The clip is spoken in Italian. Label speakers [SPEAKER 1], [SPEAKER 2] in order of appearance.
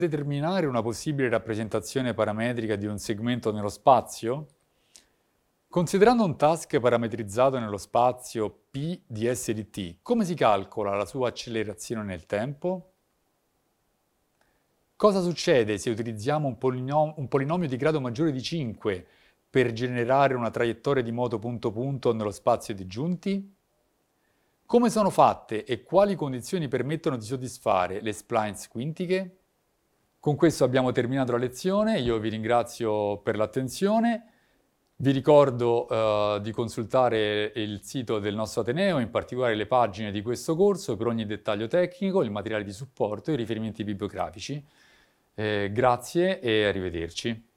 [SPEAKER 1] Determinare una possibile rappresentazione parametrica di un segmento nello spazio? Considerando un task parametrizzato nello spazio P di S di t, come si calcola la sua accelerazione nel tempo? Cosa succede se utilizziamo un polinomio di grado maggiore di 5 per generare una traiettoria di moto punto-punto nello spazio disgiunti? Come sono fatte e quali condizioni permettono di soddisfare le splines quintiche? Con questo abbiamo terminato la lezione, io vi ringrazio per l'attenzione, vi ricordo di consultare il sito del nostro Ateneo, in particolare le pagine di questo corso per ogni dettaglio tecnico, il materiale di supporto e i riferimenti bibliografici. Grazie e arrivederci.